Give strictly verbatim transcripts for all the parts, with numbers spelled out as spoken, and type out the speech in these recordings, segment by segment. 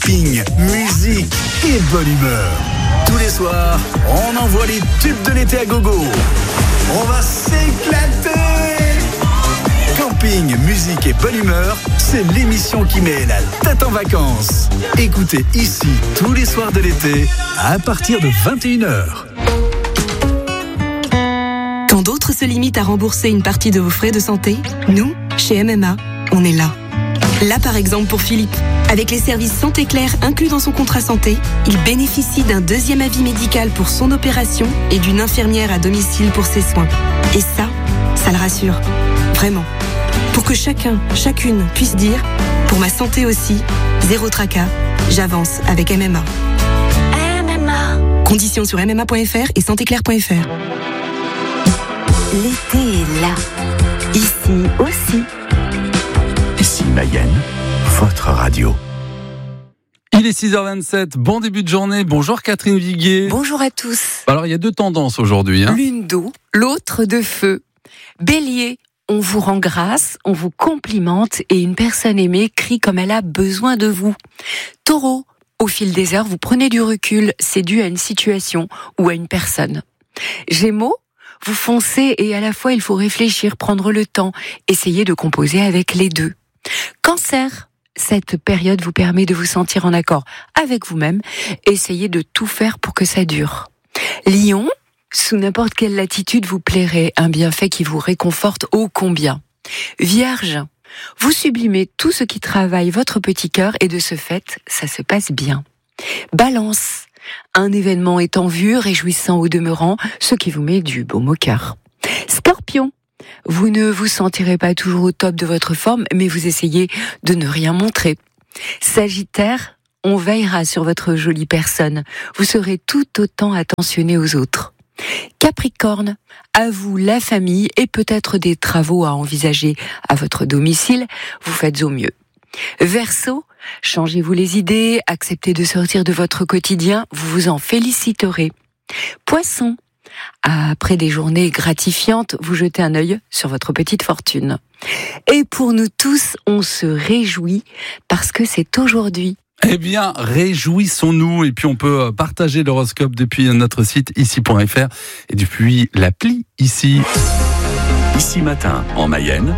camping, musique et bonne humeur. Tous les soirs, on envoie les tubes de l'été à gogo. On va s'éclater. Camping, musique et bonne humeur, c'est l'émission qui met la tête en vacances. Écoutez ici tous les soirs de l'été à partir de vingt et une heures. Quand d'autres se limitent à rembourser une partie de vos frais de santé, nous, chez M M A, on est là. Là par exemple pour Philippe. Avec les services Santé Claire inclus dans son contrat santé, il bénéficie d'un deuxième avis médical pour son opération et d'une infirmière à domicile pour ses soins. Et ça, ça le rassure. Vraiment. Pour que chacun, chacune puisse dire, pour ma santé aussi, zéro tracas, j'avance avec M M A. M M A. Conditions sur m m a point f r et santé claire point f r. L'été est là. Ici aussi. Ici Mayenne, votre radio. Il est six heures vingt-sept, bon début de journée. Bonjour Catherine Viguier. Bonjour à tous. Alors il y a deux tendances aujourd'hui. Hein. L'une d'eau, l'autre de feu. Bélier, on vous rend grâce, on vous complimente et une personne aimée crie comme elle a besoin de vous. Taureau, au fil des heures, vous prenez du recul, c'est dû à une situation ou à une personne. Gémeaux, vous foncez et à la fois il faut réfléchir, prendre le temps, essayer de composer avec les deux. Cancer, cette période vous permet de vous sentir en accord avec vous-même, essayez de tout faire pour que ça dure. Lion, sous n'importe quelle latitude vous plairait, un bienfait qui vous réconforte ô combien. Vierge, vous sublimez tout ce qui travaille votre petit cœur et de ce fait, ça se passe bien. Balance, un événement est en vue, réjouissant au demeurant, ce qui vous met du baume au cœur. Scorpion, vous ne vous sentirez pas toujours au top de votre forme, mais vous essayez de ne rien montrer. Sagittaire, on veillera sur votre jolie personne. Vous serez tout autant attentionné aux autres. Capricorne, à vous la famille et peut-être des travaux à envisager à votre domicile, vous faites au mieux. Verseau, changez-vous les idées, acceptez de sortir de votre quotidien, vous vous en féliciterez. Poisson, après des journées gratifiantes, vous jetez un œil sur votre petite fortune. Et pour nous tous, on se réjouit parce que c'est aujourd'hui. Eh bien, réjouissons-nous et puis on peut partager l'horoscope depuis notre site ici point f r et depuis l'appli Ici. Ici Matin en Mayenne,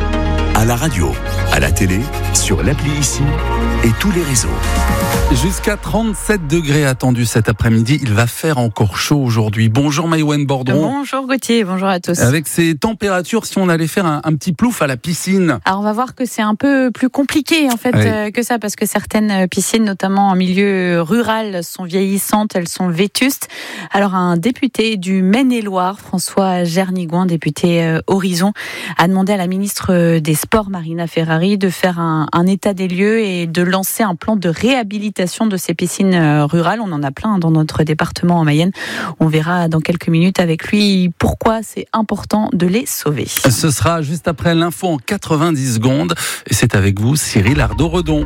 à la radio, à la télé, sur l'appli Ici et tous les réseaux. Jusqu'à trente-sept degrés attendus cet après-midi. Il va faire encore chaud aujourd'hui. Bonjour Maïwenn Bordron. Bonjour Gauthier, bonjour à tous. Avec ces températures, si on allait faire un, un petit plouf à la piscine. Alors on va voir que c'est un peu plus compliqué en fait oui. euh, que ça, parce que certaines piscines, notamment en milieu rural, sont vieillissantes, elles sont vétustes. Alors un député du Maine-et-Loire, François Gernigouin, député euh, Horizon, a demandé à la ministre des Sports, Marina Ferrari, de faire un, un état des lieux et de lancer un plan de réhabilitation de ces piscines rurales. On en a plein dans notre département en Mayenne. On verra dans quelques minutes avec lui pourquoi c'est important de les sauver. Ce sera juste après l'info en quatre-vingt-dix secondes. Et c'est avec vous, Cyril Ardo-Redon.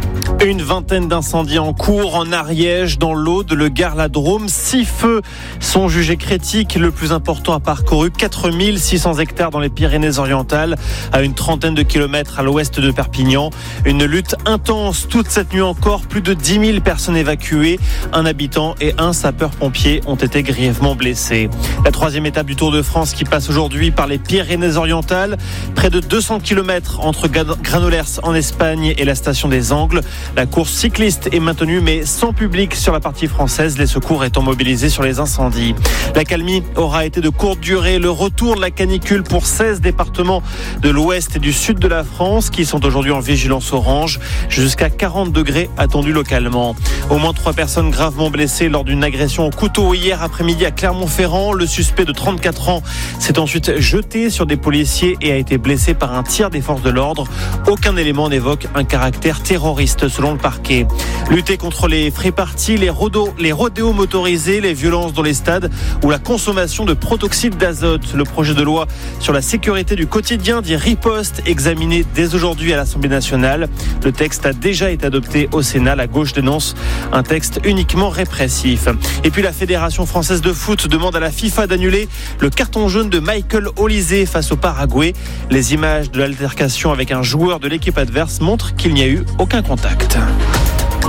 Une vingtaine d'incendies en cours en Ariège, dans l'Aude, le Gard, la Drôme. Six feux sont jugés critiques. Le plus important a parcouru quatre mille six cents hectares dans les Pyrénées-Orientales, à une trentaine de kilomètres à l'ouest de Perpignan. Une lutte intense toute cette nuit encore. Plus de dix mille personnes évacuées. Un habitant et un sapeur-pompier ont été grièvement blessés. La troisième étape du Tour de France qui passe aujourd'hui par les Pyrénées-Orientales. Près de deux cents kilomètres entre Granollers en Espagne et la station des Angles. La course cycliste est maintenue mais sans public sur la partie française, les secours étant mobilisés sur les incendies. L'accalmie aura été de courte durée. Le retour de la canicule pour seize départements de l'ouest et du sud de la France qui sont aujourd'hui en vigilance orange. Jusqu'à quarante degrés attendus localement. Au moins trois personnes gravement blessées lors d'une agression au couteau hier après-midi à Clermont-Ferrand. Le suspect de trente-quatre ans s'est ensuite jeté sur des policiers et a été blessé par un tir des forces de l'ordre. Aucun élément n'évoque un caractère terroriste selon le parquet. Lutter contre les free-parties, les, rodo, les rodéos motorisés, les violences dans les stades ou la consommation de protoxyde d'azote. Le projet de loi sur la sécurité du quotidien dit riposte, examiné dès aujourd'hui à l'Assemblée nationale. Le texte a déjà été adopté au Sénat. La gauche dénonce un texte uniquement répressif. Et puis la Fédération française de foot demande à la FIFA d'annuler le carton jaune de Michael Olise face au Paraguay. Les images de l'altercation avec un joueur de l'équipe adverse montrent qu'il n'y a eu aucun contact.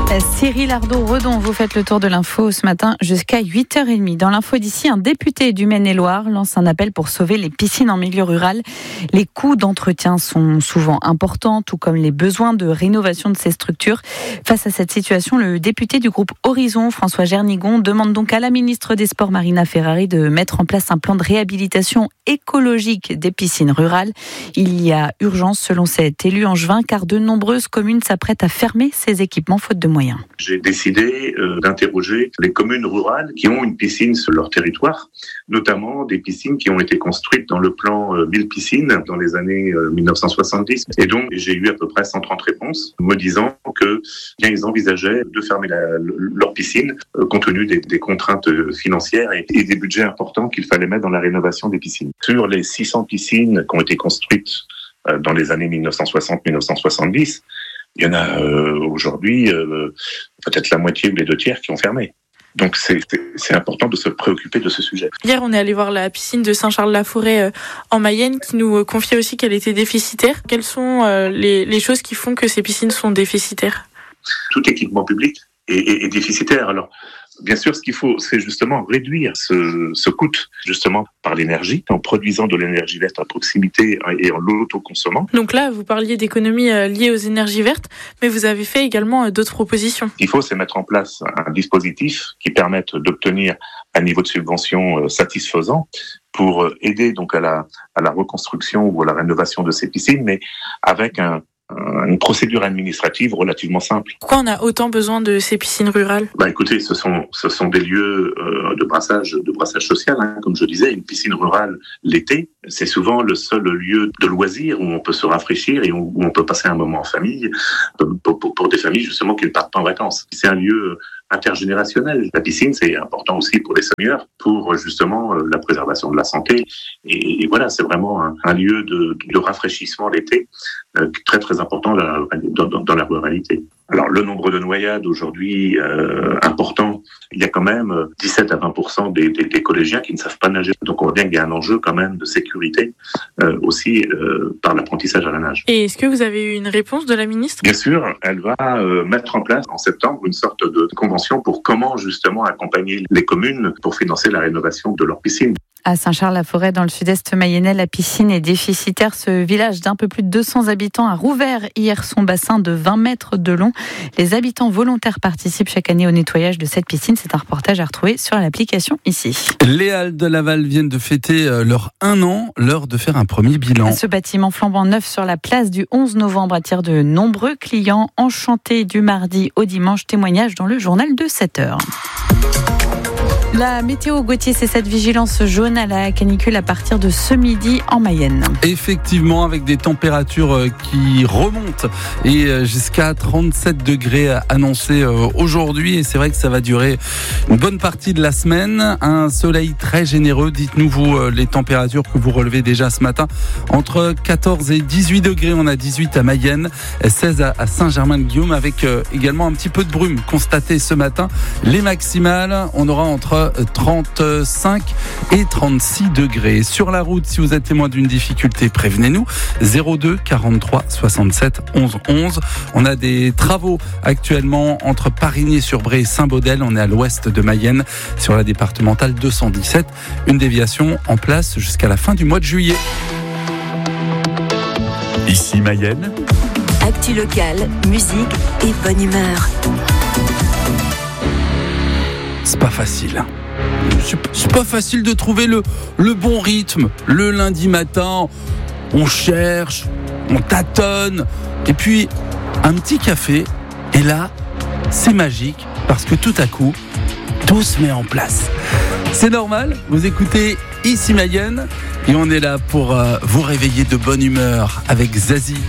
Cyril Ardo-Redon, vous faites le tour de l'info ce matin jusqu'à huit heures trente. Dans l'info d'ici, un député du Maine-et-Loire lance un appel pour sauver les piscines en milieu rural. Les coûts d'entretien sont souvent importants, tout comme les besoins de rénovation de ces structures. Face à cette situation, le député du groupe Horizon, François Gernigon, demande donc à la ministre des Sports, Marina Ferrari, de mettre en place un plan de réhabilitation écologique des piscines rurales. Il y a urgence, selon cet élu angevin, car de nombreuses communes s'apprêtent à fermer ces équipements faute de moyens. J'ai décidé euh, d'interroger les communes rurales qui ont une piscine sur leur territoire, notamment des piscines qui ont été construites dans le plan euh, mille piscines dans les années euh, mille neuf cent soixante-dix. Et donc, j'ai eu à peu près cent trente réponses me disant que bien ils envisageaient de fermer la, leur piscine euh, compte tenu des, des contraintes financières et, et des budgets importants qu'il fallait mettre dans la rénovation des piscines. Sur les six cents piscines qui ont été construites euh, dans les années mille neuf cent soixante mille neuf cent soixante-dix, il y en a euh, aujourd'hui euh, peut-être la moitié ou les deux tiers qui ont fermé. Donc c'est, c'est, c'est important de se préoccuper de ce sujet. Hier, on est allé voir la piscine de Saint-Charles-la-Forêt euh, en Mayenne qui nous euh, confiait aussi qu'elle était déficitaire. Quelles sont euh, les, les choses qui font que ces piscines sont déficitaires ? Tout équipement public est, est, est déficitaire. Alors, bien sûr, ce qu'il faut, c'est justement réduire ce, ce coût, justement, par l'énergie, en produisant de l'énergie verte à proximité et en l'autoconsommant. Donc là, vous parliez d'économies liées aux énergies vertes, mais vous avez fait également d'autres propositions. Ce qu'il faut, c'est mettre en place un dispositif qui permette d'obtenir un niveau de subvention satisfaisant pour aider donc à la, à la reconstruction ou à la rénovation de ces piscines, mais avec un une procédure administrative relativement simple. Pourquoi on a autant besoin de ces piscines rurales ? Bah écoutez, ce sont ce sont des lieux euh, de brassage de brassage social, hein. Comme je disais, une piscine rurale l'été, c'est souvent le seul lieu de loisir où on peut se rafraîchir et où on peut passer un moment en famille pour, pour, pour des familles justement qui ne partent pas en vacances. C'est un lieu intergénérationnel. La piscine, c'est important aussi pour les seniors, pour justement la préservation de la santé. Et, et voilà, c'est vraiment un, un lieu de, de rafraîchissement l'été, euh, très très important dans la, dans, dans la ruralité. Alors, le nombre de noyades aujourd'hui euh, important, il y a quand même dix-sept à vingt pour cent des, des, des collégiens qui ne savent pas nager. Donc, on voit bien qu'il y a un enjeu quand même de sécurité euh, aussi euh, par l'apprentissage à la nage. Et est-ce que vous avez eu une réponse de la ministre ? Bien sûr, elle va euh, mettre en place en septembre une sorte de convention pour comment justement accompagner les communes pour financer la rénovation de leurs piscines. À Saint-Charles-la-Forêt, dans le sud-est mayennais, la piscine est déficitaire. Ce village d'un peu plus de deux cents habitants a rouvert hier son bassin de vingt mètres de long. Les habitants volontaires participent chaque année au nettoyage de cette piscine. C'est un reportage à retrouver sur l'application ici. Les Halles de Laval viennent de fêter leur un an, l'heure de faire un premier bilan. Ce bâtiment flambant neuf sur la place du onze novembre attire de nombreux clients enchantés du mardi au dimanche. Témoignage dans le journal de sept heures. La météo, Gauthier, c'est cette vigilance jaune à la canicule à partir de ce midi en Mayenne. Effectivement, avec des températures qui remontent et jusqu'à trente-sept degrés annoncés aujourd'hui. Et c'est vrai que ça va durer une bonne partie de la semaine. Un soleil très généreux. Dites-nous, vous, les températures que vous relevez déjà ce matin. Entre quatorze et dix-huit degrés, on a dix-huit à Mayenne, seize à Saint-Germain-de-Guillaume, avec également un petit peu de brume constatée ce matin. Les maximales, on aura entre trente-cinq et trente-six degrés. Sur la route, si vous êtes témoin d'une difficulté, prévenez-nous. zéro deux quarante-trois soixante-sept onze onze. On a des travaux actuellement entre Parigny-sur-Bray et Saint-Baudel. On est à l'ouest de Mayenne, sur la départementale deux cent dix-sept. Une déviation en place jusqu'à la fin du mois de juillet. Ici Mayenne. Actu locale, musique et bonne humeur. C'est pas facile. C'est pas facile de trouver le, le bon rythme. Le lundi matin, on cherche, on tâtonne. Et puis, un petit café. Et là, c'est magique parce que tout à coup, tout se met en place. C'est normal, vous écoutez Ici Mayenne. Et on est là pour euh, vous réveiller de bonne humeur avec Zazie.